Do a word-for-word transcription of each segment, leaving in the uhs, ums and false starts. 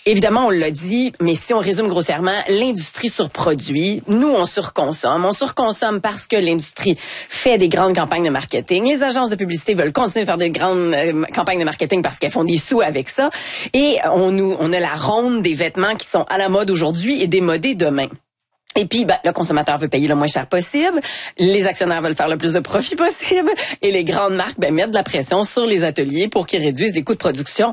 évidemment, on l'a dit, mais si on résume grossièrement, l'industrie surproduit. Nous, on surconsomme. On surconsomme parce que l'industrie fait des grandes campagnes de marketing. Les agences de publicité veulent continuer de faire des grandes euh, campagnes de marketing parce qu'elles font des sous avec ça. Et on nous, on a la ronde des vêtements qui sont à la mode aujourd'hui et démodés demain. Et puis, ben, le consommateur veut payer le moins cher possible, les actionnaires veulent faire le plus de profit possible, et les grandes marques ben, mettent de la pression sur les ateliers pour qu'ils réduisent les coûts de production.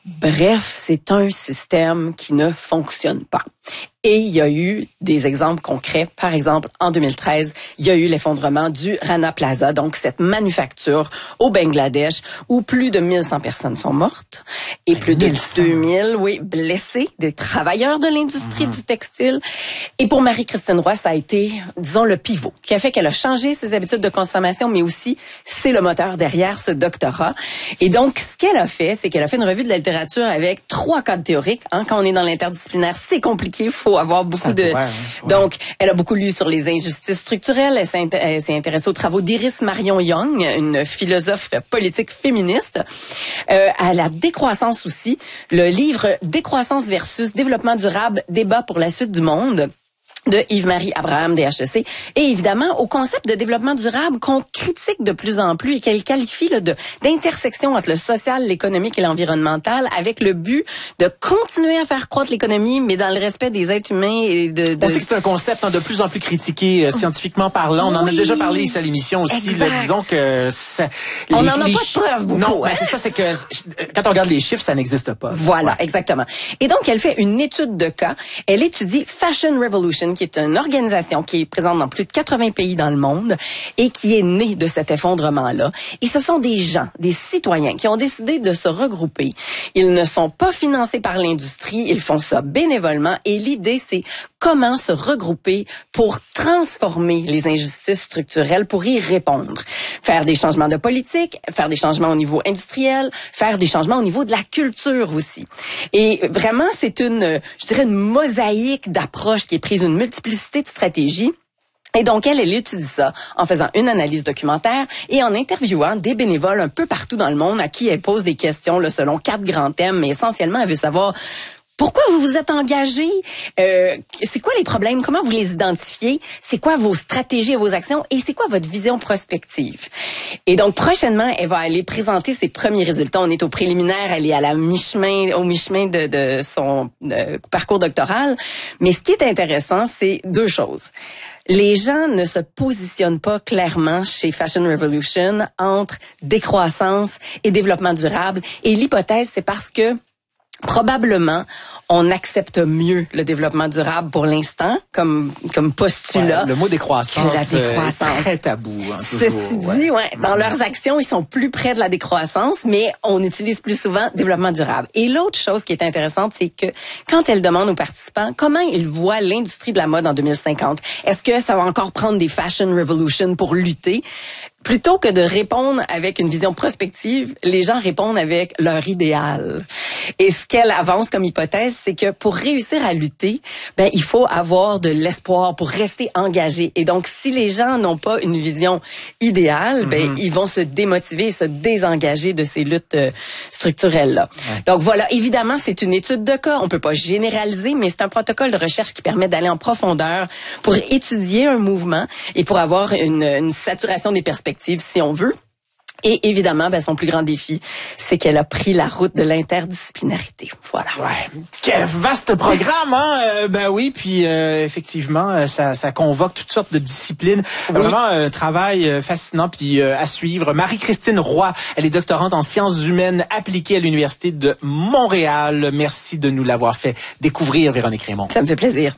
Bref, c'est un système qui ne fonctionne pas. Et il y a eu des exemples concrets. Par exemple, en deux mille treize, il y a eu l'effondrement du Rana Plaza, donc cette manufacture au Bangladesh où plus de mille cent personnes sont mortes et plus de deux mille, oui, blessés, des travailleurs de l'industrie mm-hmm. du textile. Et pour Marie-Christine Roy, ça a été, disons, le pivot qui a fait qu'elle a changé ses habitudes de consommation, mais aussi c'est le moteur derrière ce doctorat. Et donc, ce qu'elle a fait, c'est qu'elle a fait une revue de la littérature avec trois cadres théoriques. Hein, quand on est dans l'interdisciplinaire, c'est compliqué, il faut avoir beaucoup ça de... Pourrait, hein, ouais. Donc, elle a beaucoup lu sur les injustices structurelles. Elle s'est, int- elle s'est intéressée aux travaux d'Iris Marion Young, une philosophe politique féministe. Euh, à la décroissance aussi. Le livre « Décroissance versus développement durable, débat pour la suite du monde » de Yves-Marie Abraham, D H E C, et évidemment au concept de développement durable qu'on critique de plus en plus et qu'elle qualifie là, de, d'intersection entre le social, l'économique et l'environnemental avec le but de continuer à faire croître l'économie, mais dans le respect des êtres humains. Et de, de... On sait que c'est un concept hein, de plus en plus critiqué euh, scientifiquement parlant. On oui. en a déjà parlé ici à l'émission aussi. Là, disons que ça, on les, n'en a les pas chi- de preuves beaucoup. Non, hein? ben, c'est ça, c'est que quand on regarde les chiffres, ça n'existe pas. Voilà, ouais. exactement. Et donc, elle fait une étude de cas. Elle étudie Fashion Revolution, qui est une organisation qui est présente dans plus de quatre-vingts pays dans le monde et qui est née de cet effondrement-là. Et ce sont des gens, des citoyens qui ont décidé de se regrouper. Ils ne sont pas financés par l'industrie, ils font ça bénévolement et l'idée, c'est comment se regrouper pour transformer les injustices structurelles, pour y répondre. Faire des changements de politique, faire des changements au niveau industriel, faire des changements au niveau de la culture aussi. Et vraiment, c'est une, je dirais, une mosaïque d'approches qui est prise, une multiplicité de stratégies. Et donc, elle, elle étudie ça en faisant une analyse documentaire et en interviewant des bénévoles un peu partout dans le monde à qui elle pose des questions là, selon quatre grands thèmes. Mais essentiellement, elle veut savoir pourquoi vous vous êtes engagé, euh, c'est quoi les problèmes, comment vous les identifiez, c'est quoi vos stratégies et vos actions et c'est quoi votre vision prospective. Et donc, prochainement, elle va aller présenter ses premiers résultats. On est au préliminaire, elle est à la mi-chemin, au mi-chemin de, de son de parcours doctoral. Mais ce qui est intéressant, c'est deux choses. Les gens ne se positionnent pas clairement chez Fashion Revolution entre décroissance et développement durable. Et l'hypothèse, c'est parce que probablement, on accepte mieux le développement durable pour l'instant, comme comme postulat. Ouais, le mot décroissance, la décroissance. Euh, est très tabou. Hein, Ceci toujours, dit, ouais. ouais, dans mmh. leurs actions, ils sont plus près de la décroissance, mais on utilise plus souvent développement durable. Et l'autre chose qui est intéressante, c'est que quand elle demande aux participants comment ils voient l'industrie de la mode en deux mille cinquante, est-ce que ça va encore prendre des fashion revolution pour lutter? Plutôt que de répondre avec une vision prospective, les gens répondent avec leur idéal. Et ce qu'elle avance comme hypothèse, c'est que pour réussir à lutter, ben il faut avoir de l'espoir pour rester engagé. Et donc, si les gens n'ont pas une vision idéale, mm-hmm. ben ils vont se démotiver et se désengager de ces luttes euh, structurelles-là. Ouais. Donc voilà, évidemment, c'est une étude de cas. On peut pas généraliser, mais c'est un protocole de recherche qui permet d'aller en profondeur pour étudier un mouvement et pour avoir une, une saturation des perspectives, si on veut. Et évidemment, ben, son plus grand défi, c'est qu'elle a pris la route de l'interdisciplinarité. Voilà. Ouais. Quel vaste programme, hein? Euh, ben oui, puis euh, effectivement, ça, ça convoque toutes sortes de disciplines. Oui. Vraiment un travail fascinant puis euh, à suivre. Marie-Christine Roy, elle est doctorante en sciences humaines appliquées à l'Université de Montréal. Merci de nous l'avoir fait découvrir, Véronique Raymond. Ça me fait plaisir.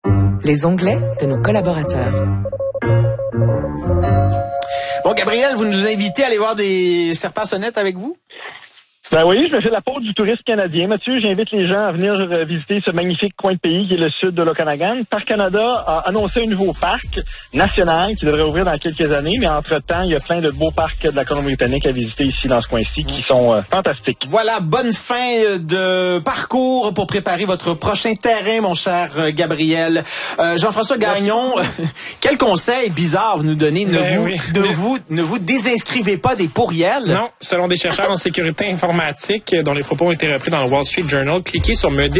Les onglets de nos collaborateurs. Bon, Gabriel, vous nous invitez à aller voir des serpents-sonnettes avec vous? Ben oui, je me fais la peau du tourisme canadien, Mathieu. J'invite les gens à venir visiter ce magnifique coin de pays qui est le sud de l'Okanagan. Parc Canada a annoncé un nouveau parc national qui devrait ouvrir dans quelques années, mais entre-temps, il y a plein de beaux parcs de la Colombie-Britannique à visiter ici dans ce coin-ci qui sont euh, fantastiques. Voilà, bonne fin de parcours pour préparer votre prochain terrain, mon cher Gabriel. Euh, Jean-François Gagnon, quel conseil bizarre vous nous donnez? Ne, ben vous, oui. ne, vous, ne vous désinscrivez pas des pourriels? Non, selon des chercheurs en sécurité informatique dont les propos ont été repris dans le Wall Street Journal, cliquez sur « Me désinscrire »